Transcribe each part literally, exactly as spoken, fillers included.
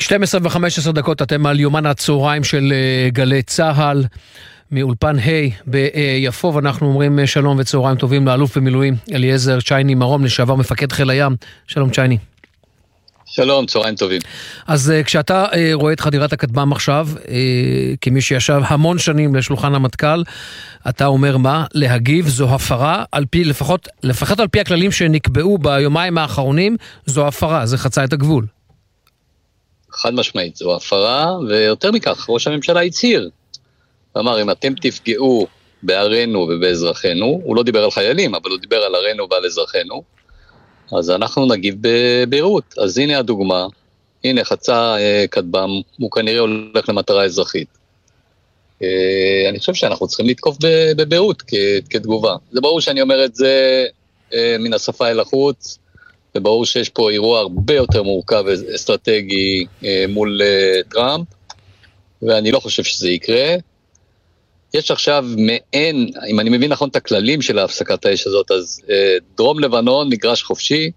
שתים עשרה וחמש עשרה דקות, אתם על יומן הצהריים של גלי צהל, מאולפן ה' ביפו, ואנחנו אומרים שלום וצהריים טובים לאלוף במילואים אליעזר צ'ייני מרום, לשעבר מפקד חיל הים. שלום צ'ייני. שלום, צהריים טובים. אז כשאתה רואה את חדירת הכטב"ם עכשיו, כמי שישב המון שנים לשולחן המטכ"ל, אתה אומר מה? להגיב זו הפרה, על פי, לפחות, לפחות על פי הכללים שנקבעו ביומיים האחרונים, זו הפרה, זה חצה את הגבול. חד משמעית, זו הפרה, ויותר מכך, ראש הממשלה הצהיר. אמר, אם אתם תפגעו בערינו ובאזרחינו, הוא לא דיבר על חיילים, אבל הוא דיבר על ערינו ועל אזרחינו, אז אנחנו נגיב בבירות. אז הנה הדוגמה, הנה חצה כטב"ם, הוא כנראה הולך למטרה אזרחית. אני חושב שאנחנו צריכים לתקוף בבירות כתגובה. זה ברור שאני אומר את זה מן השפה אל החוץ, וברור שיש פה אירוע הרבה יותר מורכב ואסטרטגי מול טראמפ, ואני לא חושב שזה יקרה. יש עכשיו מעין, אם אני מבין נכון את הכללים של ההפסקת האש הזאת, אז דרום לבנון, מגרש חופשי,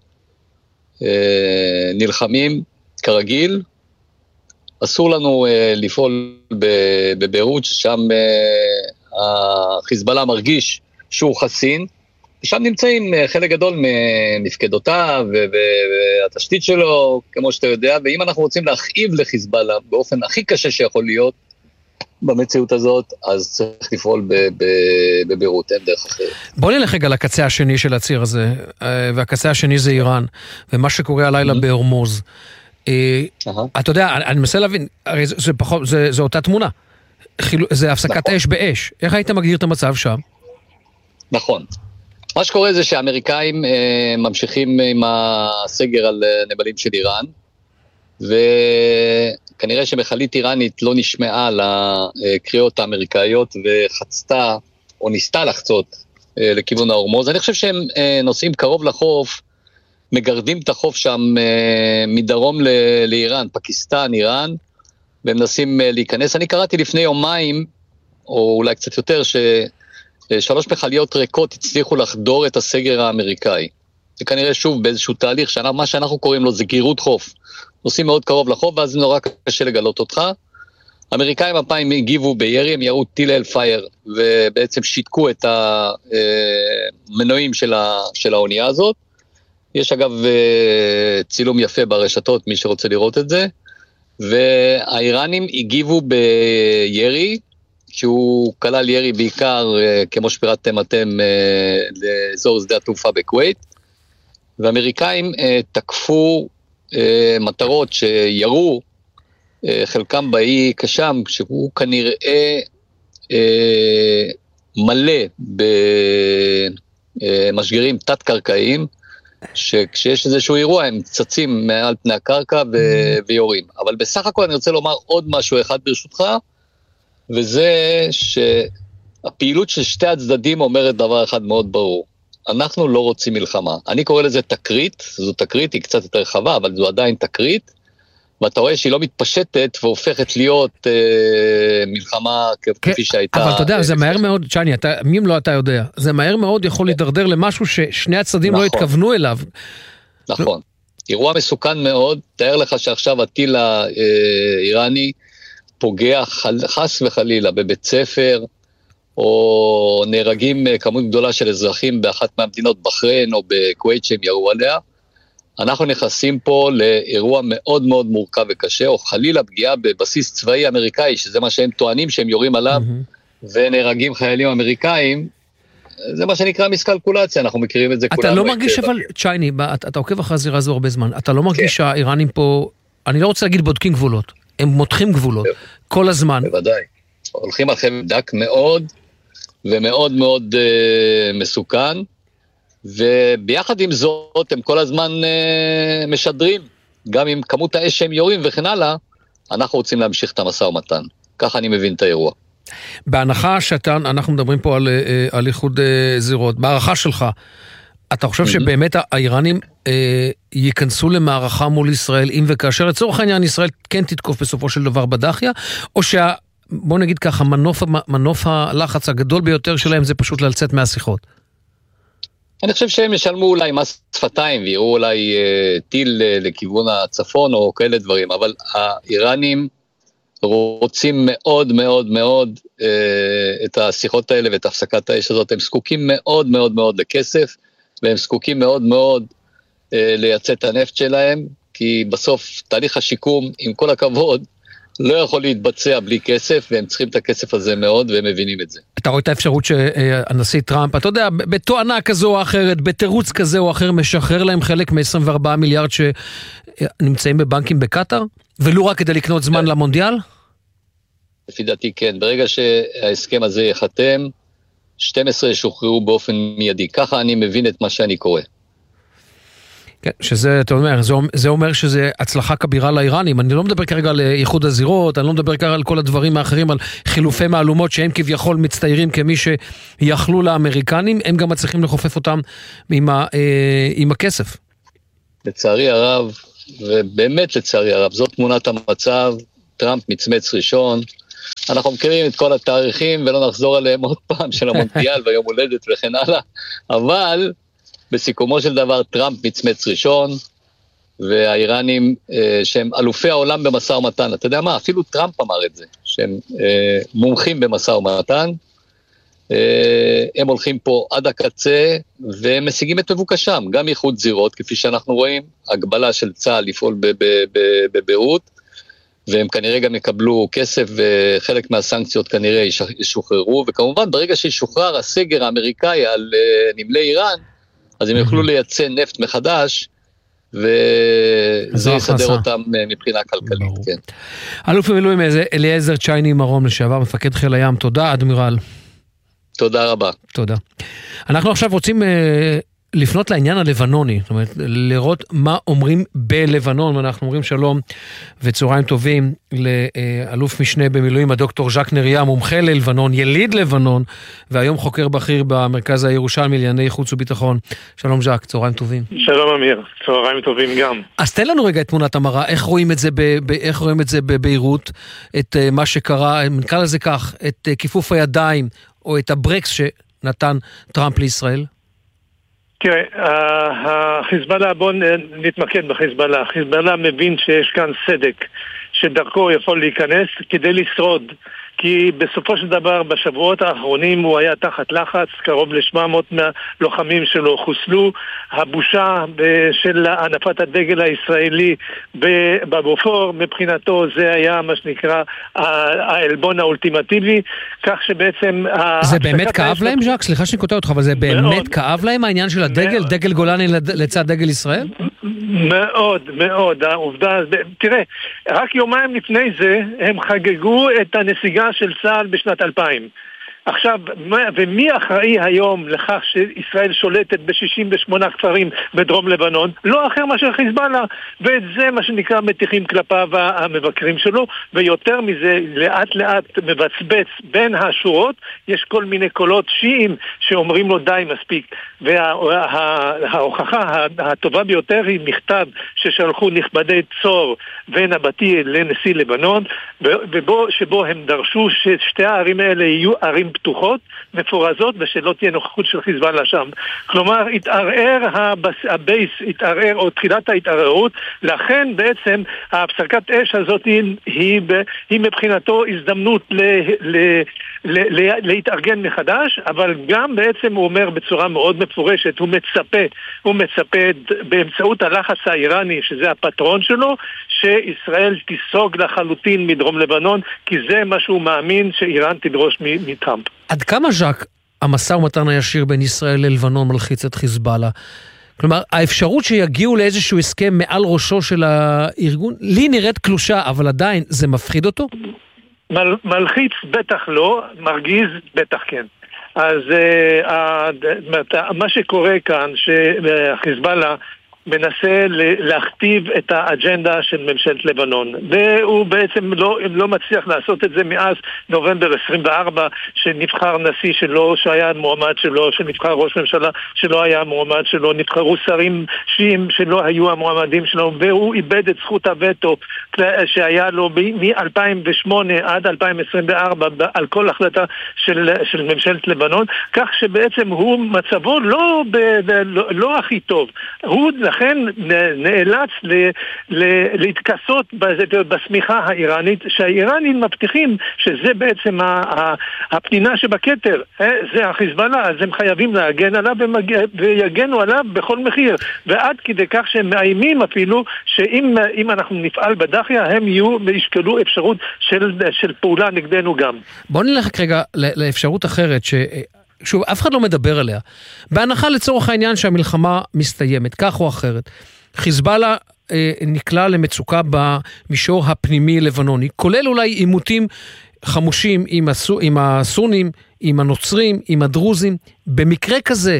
נלחמים כרגיל, אסור לנו לפעול בביירות, ששם החיזבאללה מרגיש שהוא חסין, ושם נמצאים חלק גדול ממפקדותיו והתשתית שלו, כמו שאתה יודע, ואם אנחנו רוצים להכאיב לחיזבאללה באופן הכי קשה שיכול להיות, במציאות הזאת, אז צריך לפעול בבירות, אין דרך אחרת. בוא נלך רגע לקצה השני של הציר הזה, והקצה השני זה איראן, ומה שקורה הלילה בהורמוז. אתה יודע, אני מנסה להבין, הרי זה אותה תמונה, זה הפסקת אש באש, איך היית מגדיר את המצב שם? נכון. מה שקורה זה שהאמריקאים ממשיכים עם הסגר על נמלים של איראן, ו... כנראה שמחלית איראנית לא נשמעה לקריאות האמריקאיות וחצתה או ניסתה לחצות לכיוון ההורמוז. אני חושב שהם נוסעים קרוב לחוף, מגרדים את החוף שם מדרום לאיראן, פקיסטן, איראן, והם מנסים להיכנס. אני קראתי לפני יומיים, או אולי קצת יותר, ששלוש מכליות ריקות הצליחו לחדור את הסגר האמריקאי. זה כנראה שוב באיזשהו תהליך, מה שאנחנו קוראים לו זה גירות חוף. נוסעים מאוד קרוב לחוף, ואז נורא קשה לגלות אותך. האמריקאים הפעם הגיבו בירי, הם יראו טיל אל פייר, ובעצם שיתקו את המנועים של, ה, של האונייה הזאת. יש אגב צילום יפה ברשתות, מי שרוצה לראות את זה. והאיראנים הגיבו בירי, שהוא כלל ירי בעיקר, כמו שפירטתם אתם, לאזור שדה התעופה בכווית. והאמריקאים תקפו, מטרות שירו, חלקם באי קשם, שהוא כנראה מלא במשגרים תת-קרקעיים, שכשיש איזשהו אירוע הם צצים מעל פני הקרקע ויורים. אבל בסך הכל אני רוצה לומר עוד משהו אחד ברשותך, וזה שהפעילות של שתי הצדדים אומרת דבר אחד מאוד ברור. אנחנו לא רוצים מלחמה. אני קורא לזה תקרית, זו תקרית, היא קצת יותר רחבה, אבל זו עדיין תקרית, ואתה רואה שהיא לא מתפשטת והופכת להיות אה, מלחמה כפי שהייתה. אבל אתה יודע, זה מהר מאוד, צ'ייני, מי אם לא אתה יודע, זה מהר מאוד יכול להידרדר למשהו ששני הצדדים לא התכוונו אליו. נכון. אירוע מסוכן מאוד, תאר לך שעכשיו הטיל האיראני פוגע חס וחלילה בבית ספר, או נהרגים כמות גדולה של אזרחים באחת מהמדינות, בחריין או בכווית שהם ירו עליה, אנחנו נכנסים פה לאירוע מאוד מאוד מורכב וקשה, או חלילה פגיעה בבסיס צבאי אמריקאי, שזה מה שהם טוענים שהם יורים עליו, mm-hmm. ונהרגים חיילים אמריקאים, זה מה שנקרא מסקלקולציה, אנחנו מכירים את זה כולם. אתה לא מרגיש אבל, צ'ייני, אתה, אתה עוקב אחרי הזירה הזו הרבה זמן, אתה לא מרגיש כן. שהאיראנים פה, אני לא רוצה להגיד בודקים גבולות, הם מותחים גבולות, כל הזמן. בוודאי, הולכים על חבל דק מאוד, ומאוד מאוד uh, מסוכן, וביחד עם זאת הם כל הזמן uh, משדרים, גם עם כמות האש שהם יורים וכן הלאה, אנחנו רוצים להמשיך את המשא ומתן. ככה אני מבין את האירוע. בהנחה שאתה, אנחנו מדברים פה על, uh, על איחוד uh, זירות, בהערכה שלך, אתה חושב mm-hmm. שבאמת האיראנים uh, ייכנסו למערכה מול ישראל, אם וכאשר, לצורך העניין ישראל כן תתקוף בסופו של דבר בדחיה, או שה... בוא נגיד ככה, מנוף, מנוף הלחץ הגדול ביותר שלהם זה פשוט לצאת מהשיחות. אני חושב שהם ישלמו אולי מס שפתיים, ויראו אולי אה, טיל אה, לכיוון הצפון או כאלה דברים, אבל האיראנים רוצים מאוד מאוד מאוד אה, את השיחות האלה ואת הפסקת האש הזאת, הם זקוקים מאוד מאוד מאוד לכסף, והם זקוקים מאוד מאוד אה, לייצא את הנפט שלהם, כי בסוף תהליך השיקום, עם כל הכבוד, לא יכול להתבצע בלי כסף, והם צריכים את הכסף הזה מאוד, והם מבינים את זה. אתה רואה את האפשרות שהנשיא טראמפ, אתה יודע, בתואנה כזו או אחרת, בתירוץ כזה או אחר, משחרר להם חלק מ-עשרים וארבעה מיליארד שנמצאים בבנקים בקטר, ולא רק כדי לקנות זמן למונדיאל? לפי דעתי כן, ברגע שההסכם הזה יחתם, שתים עשרה ישוחררו באופן מיידי, ככה אני מבין את מה שאני קורא. כן, שזה, אתה אומר, זה, זה אומר שזה הצלחה כבירה לאיראנים. אני לא מדבר כרגע על איחוד הזירות, אני לא מדבר כרגע על כל הדברים האחרים, על חילופי מהלומות שהם כביכול מצטיירים כמי שיכלו לאמריקנים, הם גם מצליחים לחופף אותם עם, ה, עם הכסף. לצערי הרב, ובאמת לצערי הרב, זאת תמונת המצב, טראמפ מצמץ ראשון, אנחנו מכירים את כל התאריכים ולא נחזור עליהם עוד פעם של המונדיאל והיום הולדת וכן הלאה, אבל בסיכומו של דבר טראמפ מצמץ ראשון, והאיראנים אה, שהם אלופי העולם במשא ומתן, אתה יודע מה, אפילו טראמפ אמר את זה, שהם אה, מומחים במשא ומתן, אה, הם הולכים פה עד הקצה, והם משיגים את מבוקשם, גם איחוד זירות, כפי שאנחנו רואים, הגבלה של צה"ל לפעול בביירות, והם כנראה גם יקבלו כסף, וחלק מהסנקציות כנראה ישוחררו, וכמובן ברגע שישוחרר הסגר האמריקאי על אה, נמלי איראן, אז הם יוכלו לייצא נפט מחדש, וזה יסדר אותם מבחינה כלכלית. כן. אלוף במילואים אליעזר צ'ייני מרום, לשעבר מפקד חיל הים, תודה אדמירל. תודה רבה. תודה. אנחנו עכשיו רוצים לפנות לעניין הלבנוני, זאת אומרת, לראות מה אומרים בלבנון, ואנחנו אומרים שלום וצהריים טובים לאלוף משנה במילואים, הדוקטור ז'ק נריה, מומחה ללבנון, יליד לבנון, והיום חוקר בכיר במרכז הירושלמי לענייני חוץ וביטחון. שלום ז'ק, צהריים טובים. שלום אמיר, צהריים טובים גם. אז תן לנו רגע את תמונת המראה, איך רואים את זה, ב- איך רואים את זה בביירות, את מה שקרה, נקרא לזה כך, את כיפוף הידיים, או את הברקס שנתן טראמפ לישראל? תראה, החיזבאללה, בואו נתמקד בחיזבאללה. החיזבאללה מבין שיש כאן סדק שדרכו יכול להיכנס כדי לשרוד, כי בסופו של דבר בשבועות האחרונים הוא היה תחת לחץ, קרוב ל-שבע מאות מהלוחמים שלו חוסלו, הבושה של הנפת הדגל הישראלי בבופור, מבחינתו זה היה מה שנקרא העלבון האולטימטיבי, כך שבעצם... זה באמת כאב להם, ז'ק? סליחה שאני קוטע אותך, אבל זה באמת כאב להם העניין של הדגל, דגל גולני לצד דגל ישראל? מאוד, מאוד. העובדה, תראה, רק יומיים לפני זה הם חגגו את הנסיגה של צה"ל בשנת אלפיים. עכשיו, ומי אחראי היום לכך שישראל שולטת ב-שישים ושמונה כפרים בדרום לבנון? לא אחר מאשר חיזבאללה, ואת זה מה שנקרא מתיחים כלפיו המבקרים שלו, ויותר מזה לאט לאט מבצבץ בין השורות, יש כל מיני קולות שיעים שאומרים לו די מספיק, וההוכחה הטובה ביותר היא מכתב ששלחו נכבדי צור ונבטי לנשיא לבנון, ובו, שבו הם דרשו ששתי הערים האלה יהיו ערים פתוחות, מפורזות, ושלא תהיה נוכחות של חיזבאללה שם. כלומר, התערער הבס, הבייס, התערער, או תחילת ההתערערות, לכן בעצם ההפסקת אש הזאת היא, היא, היא מבחינתו הזדמנות ל, ל, ל, ל, להתארגן מחדש, אבל גם בעצם הוא אומר בצורה מאוד מפורשת, הוא מצפה, הוא מצפה באמצעות הלחץ האיראני, שזה הפטרון שלו, שישראל תיסוג לחלוטין מדרום לבנון, כי זה מה שהוא מאמין שאיראן תדרוש מטראמפ. עד כמה ז'ק המשא ומתן הישיר בין ישראל ללבנון מלחיץ את חיזבאללה? כלומר, האפשרות שיגיעו לאיזשהו הסכם מעל ראשו של הארגון, לי נראית קלושה, אבל עדיין זה מפחיד אותו? מל, מלחיץ בטח לא, מרגיז בטח כן. אז uh, uh, מה שקורה כאן, שהחיזבאללה מנסה להכתיב את האג'נדה של ממשלת לבנון, והוא בעצם לא, לא מצליח לעשות את זה מאז נובמבר עשרים וארבע, שנבחר נשיא שלו, שהיה מועמד שלו, שנבחר ראש ממשלה שלא היה מועמד שלו, נבחרו שרים שיעים שלא היו המועמדים שלו, והוא איבד את זכות הווטו שהיה לו מ-אלפיים ושמונה עד אלפיים עשרים וארבע על כל החלטה של, של ממשלת לבנון, כך שבעצם הוא מצבו לא, ב, לא, לא הכי טוב. הוא לכן נאלץ ל, ל, להתכסות בסמיכה האיראנית, שהאיראנים מבטיחים שזה בעצם הפנינה שבכתר, זה החיזבאללה, אז הם חייבים להגן עליו ויגנו עליו בכל מחיר, ועד כדי כך שהם מאיימים אפילו שאם אם אנחנו נפעל בדחיה הם יהיו וישקלו אפשרות של, של פעולה נגדנו גם. בוא נלך רגע לאפשרות אחרת ש... שוב, אף אחד לא מדבר עליה. בהנחה לצורך העניין שהמלחמה מסתיימת, כך או אחרת. חיזבאללה אה, נקלע למצוקה במישור הפנימי לבנוני, כולל אולי עימותים חמושים עם, הסו, עם הסונים, עם הנוצרים, עם הדרוזים. במקרה כזה,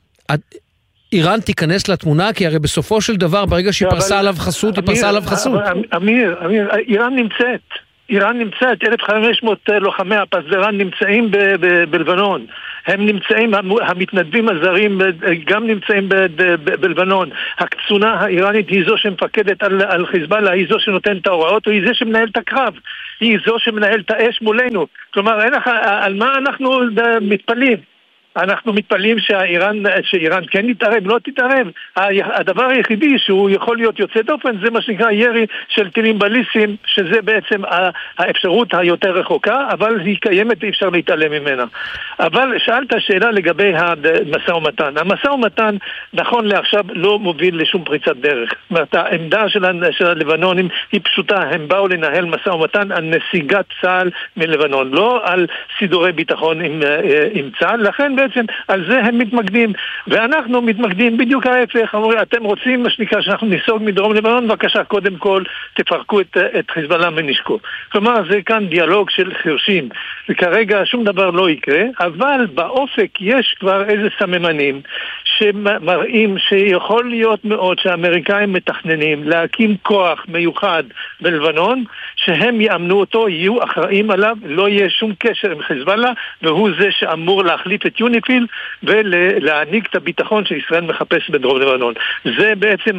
איראן תיכנס לתמונה, כי הרי בסופו של דבר, ברגע שהיא פרסה עליו חסות, היא פרסה עליו חסות. אמיר, אמיר, איראן נמצאת. איראן נמצאת, אלף וחמש מאות לוחמי הפסדרן נמצאים בלבנון. הם נמצאים, המתנדבים הזרים גם נמצאים בלבנון. הקצונה האיראנית היא זו שמפקדת על, על חיזבאללה, היא זו שנותנת את ההוראות, היא זו שמנהל את הקרב, היא זו שמנהל את האש מולנו. כלומר, אין, על מה אנחנו מתפלים? אנחנו מתפלים שהאיראן, שאיראן כן תתערב, לא תתערב. הדבר היחידי שהוא יכול להיות יוצא דופן זה מה שנקרא ירי של טילים בליסטיים, שזה בעצם האפשרות היותר רחוקה, אבל היא קיימת, אי אפשר להתעלם ממנה. אבל שאלת שאלה לגבי המשא ומתן. המשא ומתן נכון לעכשיו לא מוביל לשום פריצת דרך. העמדה של, של הלבנונים היא פשוטה, הם באו לנהל משא ומתן על נסיגת צה"ל מלבנון, לא על סידורי ביטחון עם, עם צה"ל, לכן בעצם על זה הם מתמקדים, ואנחנו מתמקדים בדיוק ההפך. אומרים, אתם רוצים מה שנקרא שאנחנו ניסוג מדרום לבנון, בבקשה, קודם כל תפרקו את, את חיזבאללה מנשקו. כלומר, זה כאן דיאלוג של חרשים, וכרגע שום דבר לא יקרה, אבל באופק יש כבר איזה סממנים שמראים שיכול להיות מאוד שהאמריקאים מתכננים להקים כוח מיוחד בלבנון, שהם יאמנו אותו, יהיו אחראים עליו, לא יהיה שום קשר עם חיזבאללה, והוא זה שאמור להחליף את יוניפיל ולהעניק את הביטחון שישראל מחפש בדרום לבנון. זה בעצם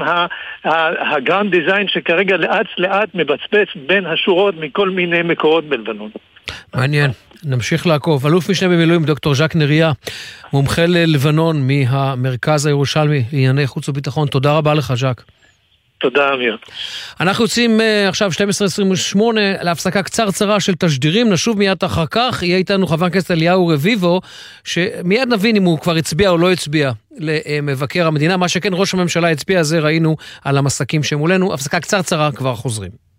הגרנד דיזיין שכרגע לאט לאט מבצבץ בין השורות מכל מיני מקורות בלבנון. מעניין, נמשיך לעקוב. אלוף משנה במילואים דוקטור ז'ק נריה, מומחה ללבנון מהמרכז הירושלמי לענייני חוץ וביטחון. תודה רבה לך ז'ק. תודה אמיר. אנחנו יוצאים uh, עכשיו שתים עשרה עשרים ושמונה להפסקה קצרצרה של תשדירים, נשוב מיד אחר כך, יהיה איתנו חבר הכנסת אליהו רביבו, שמיד נבין אם הוא כבר הצביע או לא הצביע למבקר המדינה, מה שכן ראש הממשלה הצביע, זה ראינו על המסקים שמולנו. הפסקה קצרצרה, כבר חוזרים.